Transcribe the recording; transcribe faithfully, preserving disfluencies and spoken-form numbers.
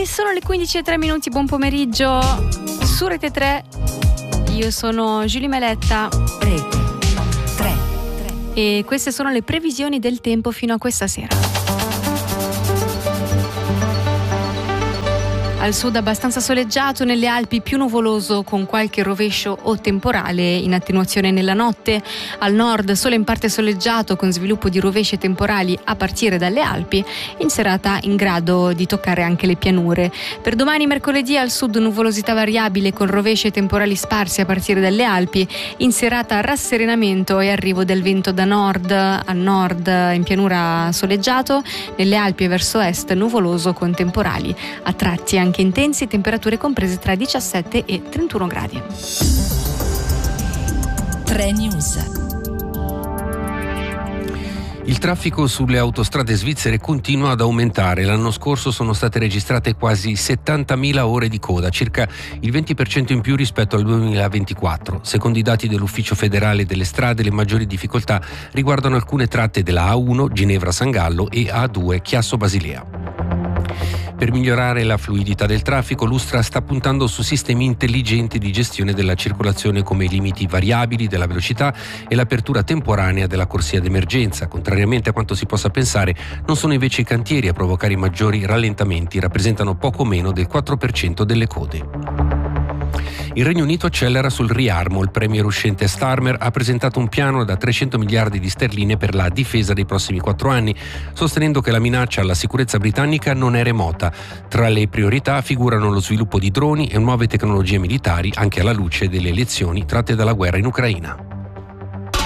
E sono le quindici e tre minuti, buon pomeriggio su Rete tre. Io sono Giulia Meletta. Rete tre. E queste sono le previsioni del tempo fino a questa sera. Al sud abbastanza soleggiato, nelle Alpi più nuvoloso con qualche rovescio o temporale in attenuazione nella notte. Al nord sole in parte soleggiato con sviluppo di rovesci e temporali a partire dalle Alpi, in serata in grado di toccare anche le pianure. Per domani mercoledì al sud nuvolosità variabile con rovesci e temporali sparsi a partire dalle Alpi, in serata rasserenamento e arrivo del vento da nord. Al nord in pianura soleggiato, nelle Alpi e verso est nuvoloso con temporali a tratti anche intensi, temperature comprese tra diciassette e trentuno gradi. tre News. Il traffico sulle autostrade svizzere continua ad aumentare. L'anno scorso sono state registrate quasi settantamila ore di coda, circa il venti per cento in più rispetto al duemilaventiquattro. Secondo i dati dell'Ufficio federale delle strade, le maggiori difficoltà riguardano alcune tratte della A uno Ginevra-San Gallo e A due Chiasso-Basilea. Per migliorare la fluidità del traffico, l'Ustra sta puntando su sistemi intelligenti di gestione della circolazione come i limiti variabili della velocità e l'apertura temporanea della corsia d'emergenza. Contrariamente a quanto si possa pensare, non sono invece i cantieri a provocare i maggiori rallentamenti, rappresentano poco meno del quattro per cento delle code. Il Regno Unito accelera sul riarmo. Il premier uscente Starmer ha presentato un piano da trecento miliardi di sterline per la difesa dei prossimi quattro anni, sostenendo che la minaccia alla sicurezza britannica non è remota. Tra le priorità figurano lo sviluppo di droni e nuove tecnologie militari, anche alla luce delle lezioni tratte dalla guerra in Ucraina.